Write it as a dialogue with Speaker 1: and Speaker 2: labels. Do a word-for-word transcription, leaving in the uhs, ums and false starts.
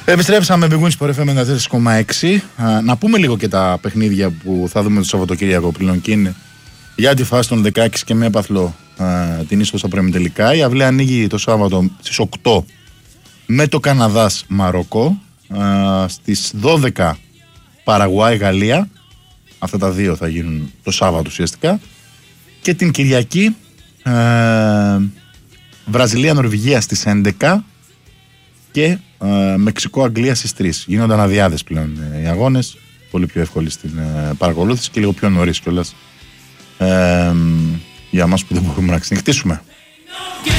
Speaker 1: Επιστρέψαμε με Big Win Sport εφ εμ ενενήντα τέσσερα κόμμα έξι. Να πούμε λίγο και τα παιχνίδια που θα δούμε το Σαββατοκύριακο πλέον και είναι για τη φάση των δεκαέξι και με έπαθλο την είσοδο στα προημιτελικά. Η αυλή ανοίγει το Σάββατο στις οκτώ με το Καναδάς Μαροκό. Στις δώδεκα Παραγουάη Γαλλία. Αυτά τα δύο θα γίνουν το Σάββατο ουσιαστικά. Και την Κυριακή ε, Βραζιλία Νορβηγία στις έντεκα και ε, Μεξικό Αγγλία στις τρεις. Γίνονται αναδιάδες πλέον ε, οι αγώνες. Πολύ πιο εύκολοι στην ε, παρακολούθηση και λίγο πιο νωρίς κιόλας ε, για μας που δεν μπορούμε να ξενυχτήσουμε.